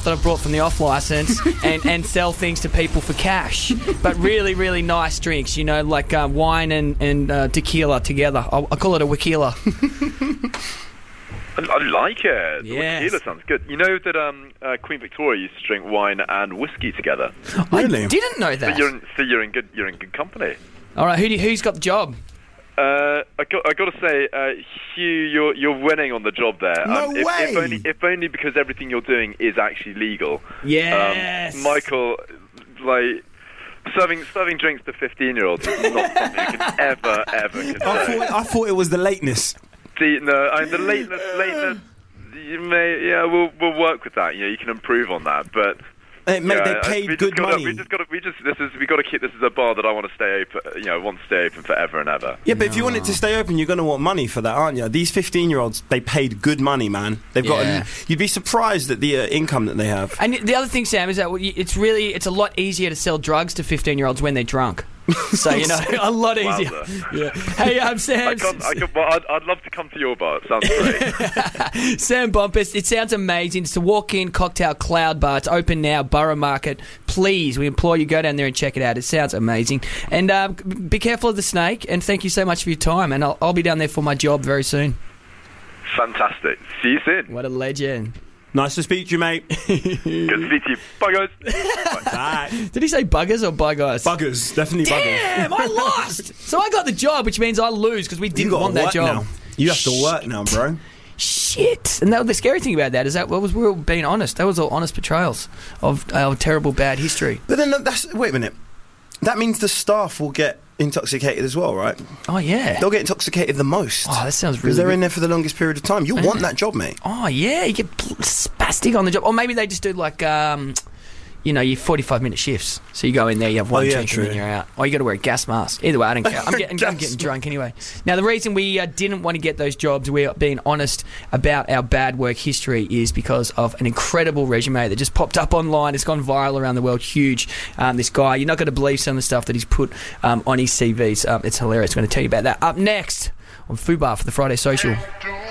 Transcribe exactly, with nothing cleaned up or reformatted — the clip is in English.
stuff that I brought from the off license and, and sell things to people for cash. But really, really nice drinks, you know, like uh, wine and, and uh, tequila together. I, I call it a tequila. I, I like it. Yes. Tequila sounds good. You know that um, uh, Queen Victoria used to drink wine and whiskey together. Really? I didn't know that. So you're in, so you're in good. You're in good company. All right, who do you, who's got the job? Uh, I got. I got to say, uh, Hugh, you're you're winning on the job there. No um, if, way. If only, if only because everything you're doing is actually legal. Yes. Um, Michael, like. Serving serving drinks to fifteen-year-olds is not something you can ever, ever consider. I thought, I thought it was the lateness. See, no, I mean, the lateness, lateness, you may, yeah, we'll we'll work with that. You know, you can improve on that, but. Hey, mate, yeah, they paid we good gotta, money. We just got to, we just, this is, we got to keep. This is a bar that I want to stay open. You know, want to stay open forever and ever. Yeah, but if you want it to stay open, you're going to want money for that, aren't you? These fifteen-year-olds, they paid good money, man. They've got. Yeah. A, you'd be surprised at the uh, income that they have. And the other thing, Sam, is that it's really it's a lot easier to sell drugs to fifteen-year-olds when they're drunk. So, you know, a lot easier. Yeah. Hey, um, Sam. I can't, I can't, well, I'd, I'd love to come to your bar. It sounds great. Sam Bumpus, it sounds amazing. It's a walk-in cocktail cloud bar. It's open now, Borough Market. Please, we implore you, go down there and check it out. It sounds amazing. And um, be careful of the snake, and thank you so much for your time. And I'll, I'll be down there for my job very soon. Fantastic. See you soon. What a legend. Nice to speak to you, mate. Good to speak to you. Bye, guys. Bye. Did he say buggers or bye guys? Buggers, definitely buggers. Damn, I lost. So I got the job, which means I lose because we You didn't gotta want that work job. now. You have to work now, bro. Shit. And that, the scary thing about that is that well, was we were being honest. That was all honest portrayals of our terrible bad history. But then that's wait a minute. That means the staff will get intoxicated as well, right? Oh yeah. They'll get intoxicated the most. Oh, that sounds really because they're good. in there for the longest period of time. You'll want that job, mate. Oh yeah, you get spastic on the job, or maybe they just do like um, you know, your forty-five minute shifts. So you go in there, you have one Oh, yeah, drink, true. and then you're out. Or you got to wear a gas mask. Either way, I don't care. I'm getting, I'm getting drunk anyway. Now, the reason we uh, didn't want to get those jobs, we're being honest about our bad work history, is because of an incredible resume that just popped up online. It's gone viral around the world, huge. Um, this guy, you're not going to believe some of the stuff that he's put um, on his C Vs. Um, it's hilarious. I'm going to tell you about that up next on Fubar for the Friday Social.